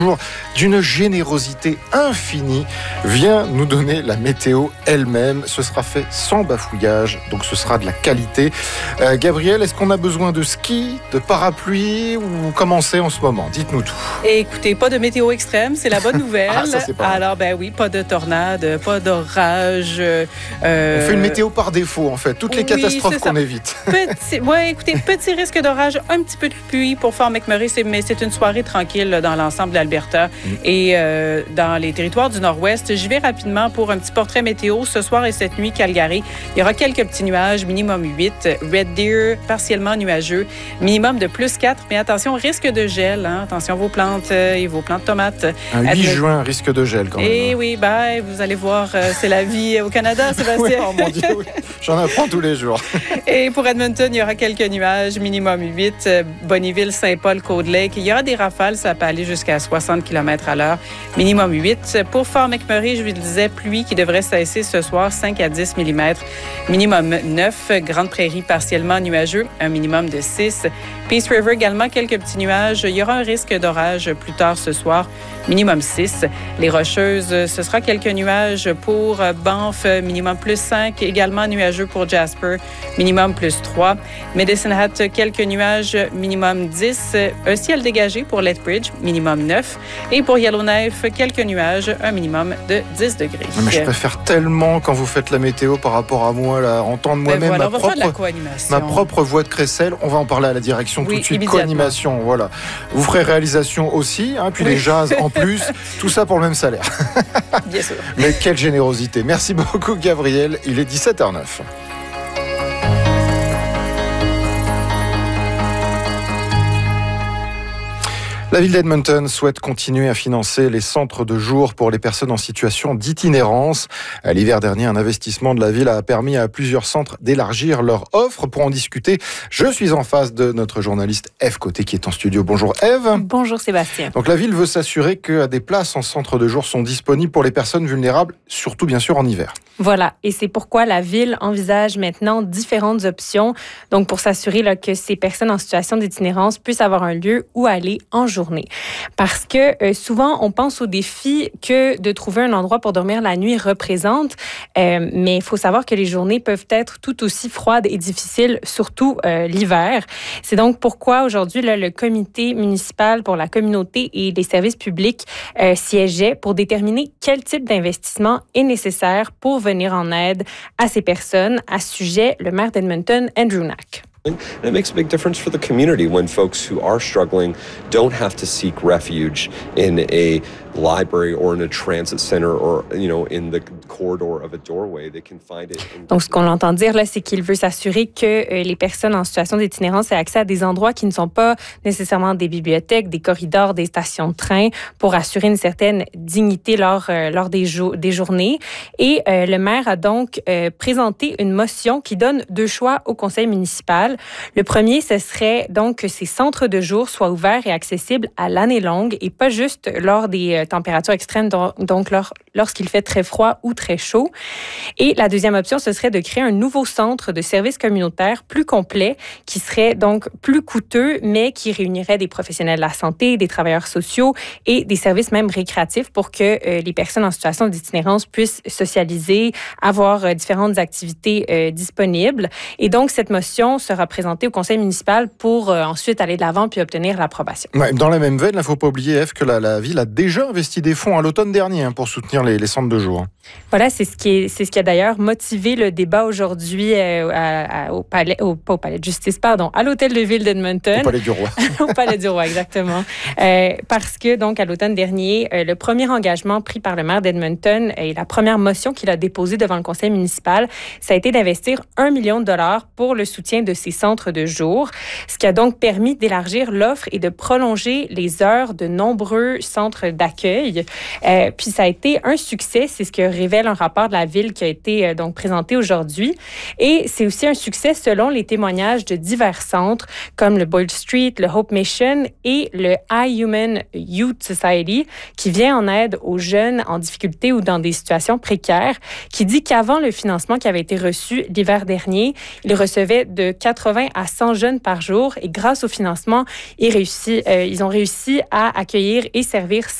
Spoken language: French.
D'une générosité infinie, vient nous donner la météo elle-même. Ce sera fait sans bafouillage, donc ce sera de la qualité. Gabrielle, est-ce qu'on a besoin de ski, de parapluie ou comment c'est en ce moment? Dites-nous tout. Écoutez, pas de météo extrême, c'est la bonne nouvelle. Ça, c'est pas Alors, oui, pas de tornade, pas d'orage. On fait une météo par défaut, en fait. Toutes les catastrophes qu'on évite. Petit risque d'orage, un petit peu de pluie pour Fort McMurray, mais c'est une soirée tranquille dans l'ensemble de l'Alberta. Et dans les territoires du Nord-Ouest, j'y vais rapidement pour un petit portrait météo. Ce soir et cette nuit, Calgary, il y aura quelques petits nuages, minimum 8. Red Deer, partiellement nuageux, minimum de plus 4. Mais attention, risque de gel. Attention vos plantes et vos plantes tomates. Un 8 juin, risque de gel quand même. Et oui, vous allez voir, c'est la vie au Canada, Sébastien. Oui, oh mon Dieu, oui. J'en apprends tous les jours. Et pour Edmonton, il y aura quelques nuages, minimum 8. Bonneville, Saint-Paul, Cold Lake, il y aura des rafales, ça peut aller jusqu'à 60 km/h, minimum 8. Pour Fort McMurray, je vous le disais, pluie qui devrait cesser ce soir, 5 à 10 mm, minimum 9. Grande Prairie, partiellement nuageux, un minimum de 6. Peace River, également quelques petits nuages. Il y aura un risque d'orage plus tard ce soir, minimum 6. Les Rocheuses, ce sera quelques nuages pour Banff, minimum plus 5. Également nuageux pour Jasper, minimum plus 3. Medicine Hat, quelques nuages, minimum 10. Un ciel dégagé pour Lethbridge, minimum 9. Et pour Yellowknife, quelques nuages, un minimum de 10 degrés. Mais je préfère tellement quand vous faites la météo par rapport à moi, là, entendre moi-même ma propre voix de crécelle. On va en parler à la direction tout de suite. Co-animation, voilà. Vous ferez réalisation aussi, puis les jazz en plus. Tout ça pour le même salaire. Bien sûr. Mais quelle générosité. Merci beaucoup, Gabrielle. Il est 17h09. La ville d'Edmonton souhaite continuer à financer les centres de jour pour les personnes en situation d'itinérance. L'hiver dernier, un investissement de la ville a permis à plusieurs centres d'élargir leur offre. Pour en discuter, je suis en face de notre journaliste Ève Côté qui est en studio. Bonjour Ève. Bonjour Sébastien. Donc la ville veut s'assurer que des places en centre de jour sont disponibles pour les personnes vulnérables, surtout bien sûr en hiver. Voilà, et c'est pourquoi la ville envisage maintenant différentes options, donc pour s'assurer que ces personnes en situation d'itinérance puissent avoir un lieu où aller en journée. Parce que souvent, on pense au défi que de trouver un endroit pour dormir la nuit représente, mais il faut savoir que les journées peuvent être tout aussi froides et difficiles, surtout l'hiver. C'est donc pourquoi aujourd'hui, le comité municipal pour la communauté et les services publics siégeait pour déterminer quel type d'investissement est nécessaire pour venir en aide à ces personnes. À ce sujet, le maire d'Edmonton, Andrew Knack. And it makes a big difference for the community when folks who are struggling don't have to seek refuge in a library or in a transit center or, in the corridor of a doorway. They can find it. Donc, ce qu'on entend dire, là, c'est qu'il veut s'assurer que les personnes en situation d'itinérance aient accès à des endroits qui ne sont pas nécessairement des bibliothèques, des corridors, des stations de train pour assurer une certaine dignité lors des journées. Et le maire a donc présenté une motion qui donne 2 choix au conseil municipal. Le premier, ce serait donc que ces centres de jour soient ouverts et accessibles à l'année longue et pas juste lors des températures extrêmes, donc lorsqu'il fait très froid ou très chaud. Et la deuxième option, ce serait de créer un nouveau centre de services communautaires plus complet qui serait donc plus coûteux, mais qui réunirait des professionnels de la santé, des travailleurs sociaux et des services même récréatifs pour que les personnes en situation d'itinérance puissent socialiser, avoir différentes activités disponibles. Et donc, cette motion sera présentée au conseil municipal pour ensuite aller de l'avant puis obtenir l'approbation. Ouais, dans la même veine, il ne faut pas oublier, Ève, que la ville a déjà investi des fonds à l'automne dernier pour soutenir les centres de jour. Voilà, c'est ce qui a d'ailleurs motivé le débat aujourd'hui pas au palais de justice, à l'hôtel de ville d'Edmonton. Au palais du roi. Au palais du roi, exactement. Parce que, donc, à l'automne dernier, le premier engagement pris par le maire d'Edmonton et la première motion qu'il a déposée devant le conseil municipal, ça a été d'investir $1 million pour le soutien de ces centres de jour, ce qui a donc permis d'élargir l'offre et de prolonger les heures de nombreux centres d'accueil. Puis ça a été un succès, c'est ce que révèle un rapport de la ville qui a été donc présenté aujourd'hui. Et c'est aussi un succès selon les témoignages de divers centres comme le Boyle Street, le Hope Mission et le iHuman Youth Society qui vient en aide aux jeunes en difficulté ou dans des situations précaires, qui dit qu'avant le financement qui avait été reçu l'hiver dernier, il recevait de 4 80 à 100 jeunes par jour. Et grâce au financement, ils ont réussi à accueillir et servir